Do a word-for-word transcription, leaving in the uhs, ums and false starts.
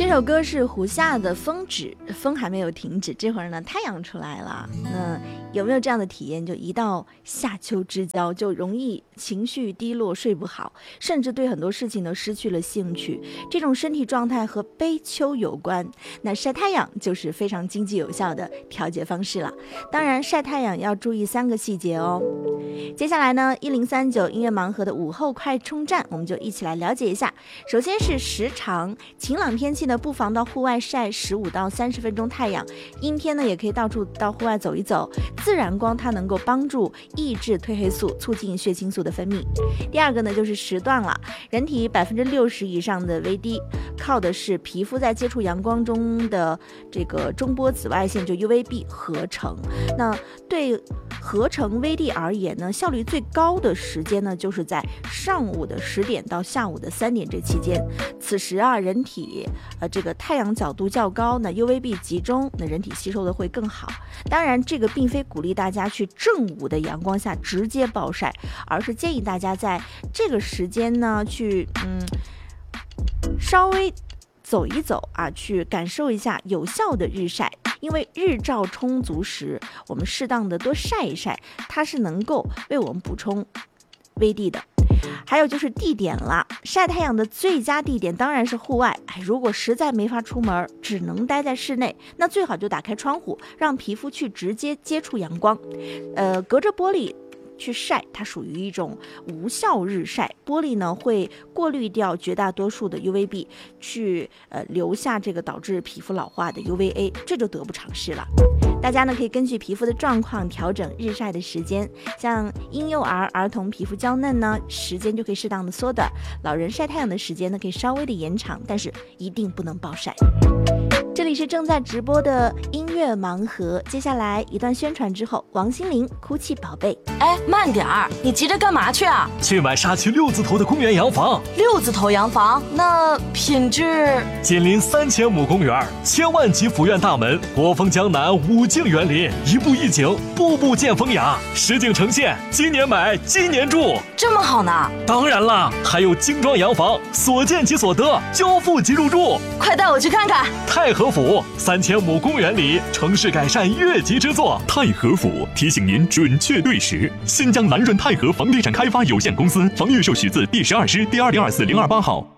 这首歌是胡夏的《风止》，风还没有停止，这会儿呢太阳出来了。那有没有这样的体验？就一到夏秋之交，就容易情绪低落，睡不好，甚至对很多事情都失去了兴趣。这种身体状态和悲秋有关，那晒太阳就是非常经济有效的调节方式了。当然，晒太阳要注意三个细节哦。接下来呢，一零三九音乐盲盒的午后快充站，我们就一起来了解一下。首先是时长，晴朗天气呢，不妨到户外晒十五到三十分钟太阳；阴天呢，也可以到处到户外走一走。自然光它能够帮助抑制褪黑素，促进血清素的分泌。第二个呢，就是时段了。人体百分之六十以上的 V D 靠的是皮肤在接触阳光中的这个中波紫外线，就 U V B 合成。那对合成 V D 而言呢，效率最高的时间呢，就是在上午的十点到下午的三点这期间。此时啊，人体呃这个太阳角度较高，那 U V B 集中，那人体吸收的会更好。当然，这个并非鼓励大家去正午的阳光下直接暴晒，而是建议大家在这个时间呢去嗯稍微走一走啊，去感受一下有效的日晒。因为日照充足时，我们适当的多晒一晒，它是能够为我们补充 V D 的。还有就是地点了，晒太阳的最佳地点当然是户外。哎，如果实在没法出门，只能待在室内，那最好就打开窗户，让皮肤去直接接触阳光。呃，隔着玻璃去晒，它属于一种无效日晒，玻璃呢会过滤掉绝大多数的 U V B， 去呃留下这个导致皮肤老化的 U V A， 这就得不偿失了。大家呢可以根据皮肤的状况调整日晒的时间，像婴幼儿、儿童皮肤娇嫩呢，时间就可以适当的缩短；老人晒太阳的时间呢可以稍微的延长，但是一定不能暴晒。这里是正在直播的音乐盲盒，接下来一段宣传之后，王心凌哭泣宝贝。 哎，慢点儿，你急着干嘛去啊？ 去买沙区六字头的公园洋房。 六字头洋房，那品质？ 紧邻三千亩公园，千万级府院大门，国风江南，五境园林，一步一景，步步见风雅，实景呈现。今年买，今年住， 这么好呢？ 当然啦，还有精装洋房，所见即所得，交付即入住。 快带我去看看。 太和府三千亩公园里，城市改善越级之作。 太和府提醒您准确对时。新疆南润太和房地产开发有限公司，房预售许字第十二师第二零二四零二八号。